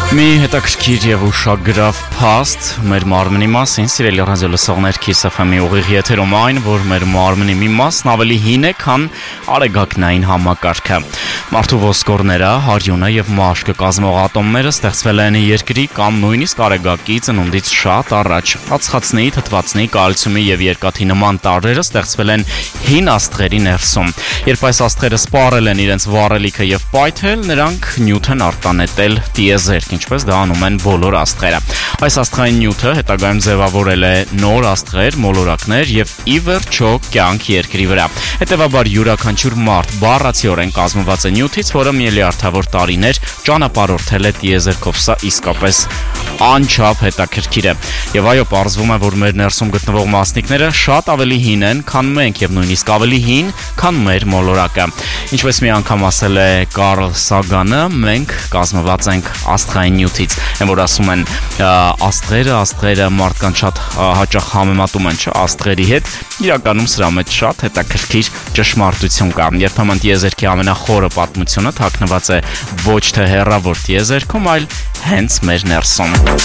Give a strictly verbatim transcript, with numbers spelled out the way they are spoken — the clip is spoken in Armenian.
Մի հետաքրքիր եւ ուշագրավ փաստ մեր մարմնի մասին, սիրելի ռադիոլսողներ, Kiss F M-ի ուղիղ եթերում այն, որ մեր մարմնի մի մասն ավելի հին է, քան արեգակնային համակարգը։ Մարդու ոսկորները, հարյունը եւ մաշկը կազմող ատոմները ստեղծվել են երկրի կամ նույնիսկ արեգակի ծնունդից շատ առաջ։ Ածխածնի, թթվածնի, կալցիումի եւ երկաթի նման տարրերը ստեղծվել են հին աստղերի ներսում։ Երբ այս աստղերը սպառել են իրենց վառելիքը եւ պայթել, նրանք նյութ են արտանետել տիեզերք, ինչպես դա անում են բոլոր աստղերը։ Այս աստղային նյութը հետագայում ձևավորել է նոր աստղեր, մոլորակներ եւ ի վերջո կյանք երկրի վրա։ Հետևաբար յուրաքանչյուր մարդ բառացիորեն կազմված է նյութից, որը միլիարդավոր տարիներ ճանապարհորդել է տիեզերքով։ Սա իսկապես անչափ հետաքրքիր է։ Եվ այո, պարզվում է, որ մեր ներսում գտնվող մասնիկները շատ ավելի հին են, քան մենք, եւ նույնիսկ ավելի հին, քան մեր մոլորակը։ Ինչպես մի անգամ ասել է Կարլ Սագանը, մենք կազմված ենք աստղային նյութից։ Այն որ ասում են աստղերը, աստղերը մարդկանց շատ հաճախ համեմատում են չէ աստղերի հետ, իրականում սրա մեջ շատ հետաքրքիր ճշմարտություն կա։ Երբեմն տիեզերքի ամենախորը պատմությունը թաքնված է ոչ թե հեռավոր տիեզերքում, այլ հենց մեր ներսում։